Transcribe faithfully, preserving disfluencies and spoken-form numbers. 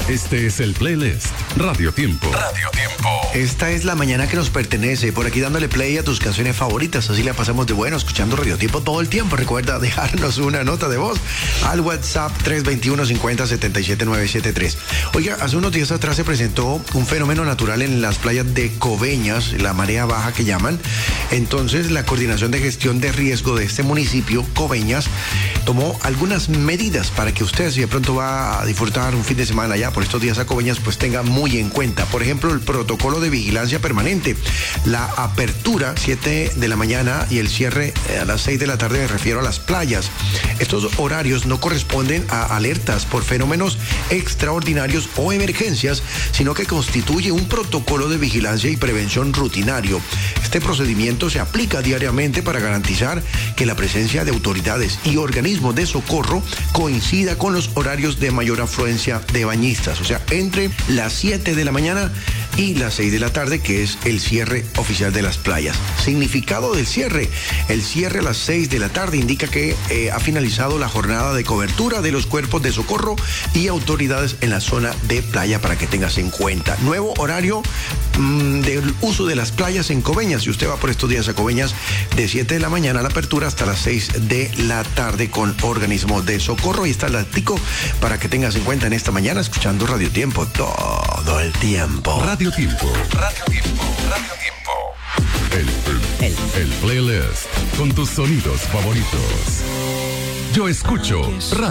Este es el playlist Radio Tiempo. Radio Tiempo. Esta es la mañana que nos pertenece. Por aquí dándole play a tus canciones favoritas. Así la pasamos de bueno escuchando Radio Tiempo todo el tiempo. Recuerda dejarnos una nota de voz al WhatsApp tres dos uno, cinco cero, siete siete nueve siete tres. Oiga, hace unos días atrás se presentó un fenómeno natural en las playas de Coveñas, la marea baja que llaman. Entonces, la Coordinación de Gestión de Riesgo de este municipio, Coveñas, tomó algunas medidas para que usted, si de pronto va a disfrutar un fin de semana allá por estos días a Coveñas, pues tenga muy en cuenta. Por ejemplo, el protocolo de vigilancia permanente, la apertura siete de la mañana y el cierre a las seis de la tarde, me refiero a las playas. Estos horarios no corresponden a alertas por fenómenos extraordinarios o emergencias, sino que constituye un protocolo de vigilancia y prevención rutinario. Este procedimiento se aplica diariamente para garantizar que la presencia de autoridades y organismos de socorro coincida con los horarios de mayor afluencia de bañistas, o sea, entre las siete de la mañana y las seis de la tarde, que es el cierre oficial de las playas. Significado del cierre: el cierre a las seis de la tarde indica que eh, ha finalizado la jornada de cobertura de los cuerpos de socorro y autoridades en la zona de playa, para que tengas en cuenta. Nuevo horario mmm, del uso de las playas en Coveñas. Si usted va por estos días a Coveñas, de siete de la mañana a la apertura hasta las seis de la tarde con organismos de socorro. Y está el datico para que tengas en cuenta en esta mañana escuchando Radio Tiempo todo el tiempo. Radio Tiempo. Radio Tiempo. Radio Tiempo. El, el, el playlist con tus sonidos favoritos. Yo escucho Radio